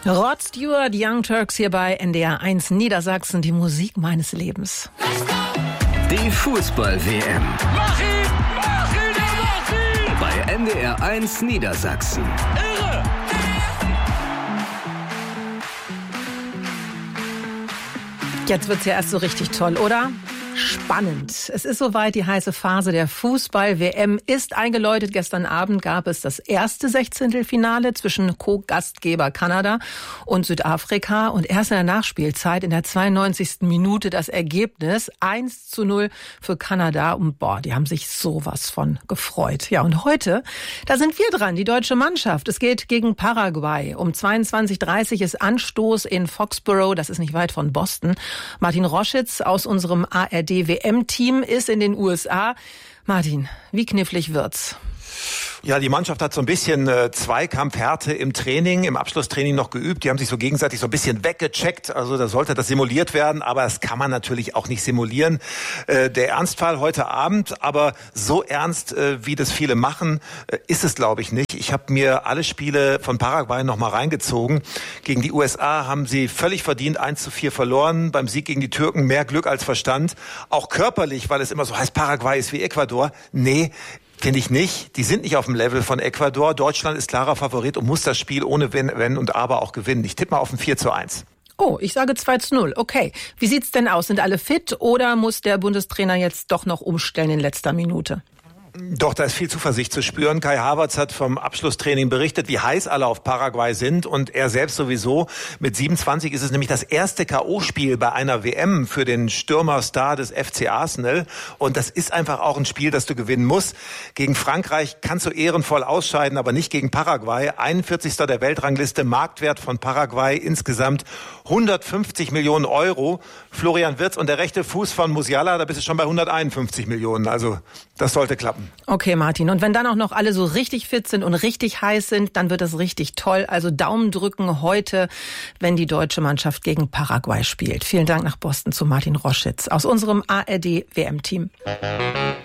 Rod Stewart, Young Turks hier bei NDR 1 Niedersachsen, die Musik meines Lebens. Die Fußball-WM. Mach ihn! Mach ihn! Mach ihn! Bei NDR 1 Niedersachsen. Irre! Jetzt wird's ja erst so richtig toll, oder? Spannend. Es ist soweit, die heiße Phase der Fußball-WM ist eingeläutet. Gestern Abend gab es das erste Sechzehntelfinale zwischen Co-Gastgeber Kanada und Südafrika. Und erst in der Nachspielzeit, in der 92. Minute, das Ergebnis 1:0 für Kanada. Und die haben sich sowas von gefreut. Ja, und heute, da sind wir dran, die deutsche Mannschaft. Es geht gegen Paraguay. Um 22:30 ist Anstoß in Foxborough, das ist nicht weit von Boston. Martin Roschitz aus unserem ARD-WM-Team ist in den USA. Martin, wie knifflig wird's? Ja, die Mannschaft hat so ein bisschen Zweikampfhärte im Training, im Abschlusstraining noch geübt. Die haben sich so gegenseitig so ein bisschen weggecheckt. Also da sollte das simuliert werden, aber das kann man natürlich auch nicht simulieren. Der Ernstfall heute Abend, aber so ernst, wie das viele machen, ist es, glaube ich, nicht. Ich habe mir alle Spiele von Paraguay noch mal reingezogen. Gegen die USA haben sie völlig verdient 1:4 verloren. Beim Sieg gegen die Türken mehr Glück als Verstand. Auch körperlich, weil es immer so heißt, Paraguay ist wie Ecuador. Nee, finde ich nicht. Die sind nicht auf dem Level von Ecuador. Deutschland ist klarer Favorit und muss das Spiel ohne Wenn und Aber auch gewinnen. Ich tippe mal auf ein 4:1. Oh, ich sage 2:0. Okay. Wie sieht's denn aus? Sind alle fit oder muss der Bundestrainer jetzt doch noch umstellen in letzter Minute? Doch, da ist viel Zuversicht zu spüren. Kai Havertz hat vom Abschlusstraining berichtet, wie heiß alle auf Paraguay sind und er selbst sowieso. Mit 27 ist es nämlich das erste K.O.-Spiel bei einer WM für den Stürmerstar des FC Arsenal und das ist einfach auch ein Spiel, das du gewinnen musst. Gegen Frankreich kannst du ehrenvoll ausscheiden, aber nicht gegen Paraguay. 41. der Weltrangliste, Marktwert von Paraguay insgesamt 150 Millionen Euro. Florian Wirtz und der rechte Fuß von Musiala, da bist du schon bei 151 Millionen. Also das sollte klappen. Okay, Martin. Und wenn dann auch noch alle so richtig fit sind und richtig heiß sind, dann wird es richtig toll. Also Daumen drücken heute, wenn die deutsche Mannschaft gegen Paraguay spielt. Vielen Dank nach Boston zu Martin Roschitz aus unserem ARD-WM-Team.